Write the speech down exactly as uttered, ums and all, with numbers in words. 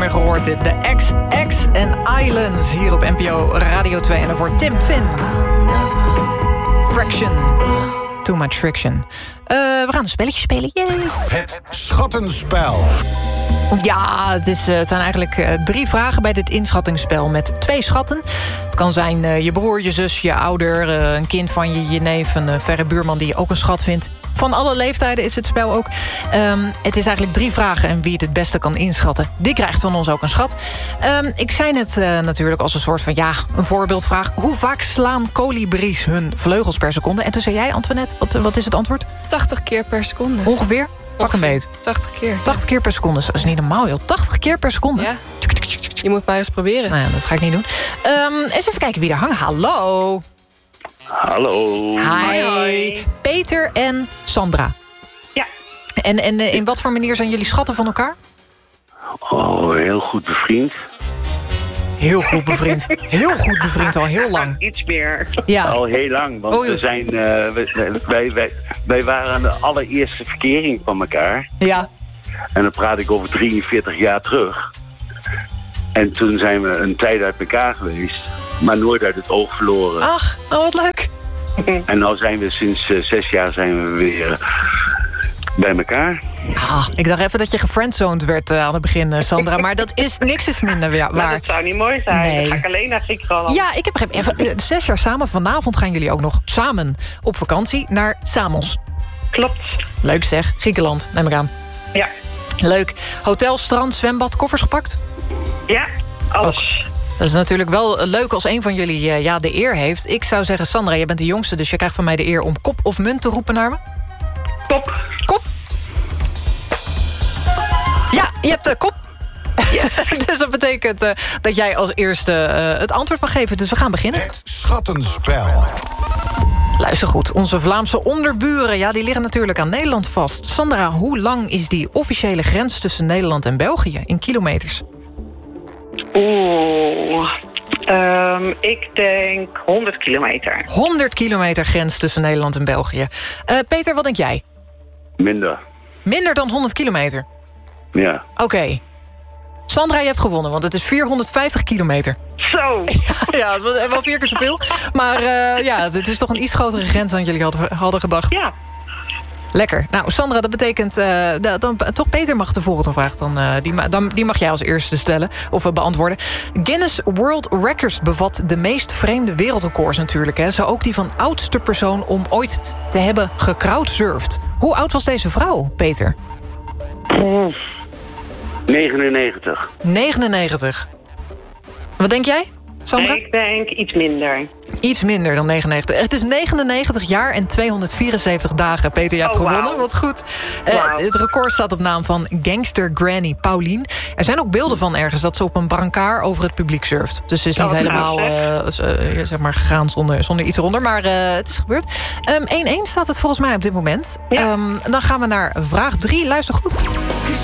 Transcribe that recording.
meer gehoord dit. De X X en Islands hier op N P O Radio twee. En daarvoor Tim Finn. Fraction. Too much friction. Uh, we gaan een spelletje spelen. Yay. Het schattenspel. Ja, het, is, uh, het zijn eigenlijk uh, drie vragen bij dit inschattingsspel met twee schatten. Het kan zijn uh, je broer, je zus, je ouder, uh, een kind van je, je neef... een uh, verre buurman die je ook een schat vindt. Van alle leeftijden is het spel ook. Um, het is eigenlijk drie vragen en wie het het beste kan inschatten... die krijgt van ons ook een schat. Um, ik zei het uh, natuurlijk als een soort van, ja, een voorbeeldvraag. Hoe vaak slaan kolibries hun vleugels per seconde? En toen zei jij, Antoinette, wat, wat is het antwoord? tachtig keer per seconde. Ongeveer? Pak een beet. tachtig keer. tachtig keer per seconde, dat is niet normaal, joh. tachtig keer per seconde? Ja. Je moet maar eens proberen. Nou ja, dat ga ik niet doen. Um, eens even kijken wie er hangt. Hallo. Hallo. Hi. hoi. Peter en Sandra. Ja. En, en uh, in wat voor manier zijn jullie schatten van elkaar? Oh, heel goed bevriend. Heel goed bevriend. Heel goed bevriend, al heel lang. Iets meer. Ja. Al heel lang, want Oh, joh. we zijn, uh, wij, wij, wij, wij waren aan de allereerste verkering van elkaar. Ja. En dan praat ik over drieënveertig jaar terug. En toen zijn we een tijd uit elkaar geweest, maar nooit uit het oog verloren. Ach, oh, wat leuk. En nu zijn we sinds uh, zes jaar zijn we weer uh, bij elkaar. Ah, ik dacht even dat je gefriendzoned werd uh, aan het begin, uh, Sandra. Maar dat is niks is minder ja, waar. Maar dat zou niet mooi zijn. Nee. Dan ga ik alleen naar Griekenland. Ja, ik heb begrepen. Even, uh, zes jaar samen. Vanavond gaan jullie ook nog samen op vakantie naar Samos. Klopt. Leuk zeg. Griekenland, neem ik aan. Ja. Leuk. Hotel, strand, zwembad, koffers gepakt? Ja, alles. Dat is natuurlijk wel leuk als een van jullie uh, ja, de eer heeft. Ik zou zeggen, Sandra, jij bent de jongste... dus je krijgt van mij de eer om kop of munt te roepen naar me. Top. Kop. Ja, je hebt de kop. Dus dat betekent uh, dat jij als eerste uh, het antwoord mag geven. Dus we gaan beginnen. Het schattenspel. Luister goed, onze Vlaamse onderburen... ja, die liggen natuurlijk aan Nederland vast. Sandra, hoe lang is die officiële grens tussen Nederland en België in kilometers? Oeh. Um, ik denk honderd kilometer. honderd kilometer grens tussen Nederland en België. Uh, Peter, wat denk jij? Minder. Minder dan honderd kilometer? Ja. Oké. Okay. Sandra, je hebt gewonnen, want het is vierhonderdvijftig kilometer. Zo. Ja, het was wel vier keer zoveel. Maar uh, ja, het is toch een iets grotere grens dan jullie hadden, hadden gedacht. Ja. Lekker. Nou, Sandra, dat betekent... Uh, dat, dan, toch Peter mag de volgende vraag. Dan, uh, die, dan, die mag jij als eerste stellen of uh, beantwoorden. Guinness World Records bevat de meest vreemde wereldrecords natuurlijk. Hè. Zo ook die van oudste persoon om ooit te hebben gecrowdsurfd. Hoe oud was deze vrouw, Peter? negenennegentig. negenennegentig. Wat denk jij, Sandra? Ik denk iets minder. Iets minder dan negenennegentig. Het is negenennegentig jaar en tweehonderdvierenzeventig dagen. Peter, je hebt Oh, gewonnen. wauw. Wat goed. Uh, Wauw. Het record staat op naam van gangster Granny Pauline. Er zijn ook beelden van ergens dat ze op een brancard over het publiek surft. Dus ze is niet Oh, helemaal nou, uh, uh, zeg maar gegaan zonder, zonder iets eronder. Maar uh, het is gebeurd. Um, één-één staat het volgens mij op dit moment. Ja. Um, dan gaan we naar vraag drie. Luister goed.